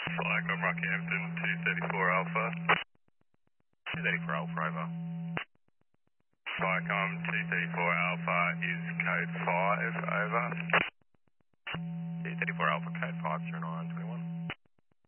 Flycom Rockhampton 234 Alpha. 234 Alpha, over. Flycom 234 Alpha is code 5, over. 234 Alpha, code 5 through 921.